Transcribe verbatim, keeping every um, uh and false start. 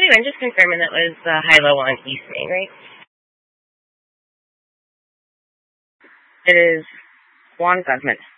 Anyway, I'm just confirming that was uh, high-low on East Main, right? It is Juan Guzman.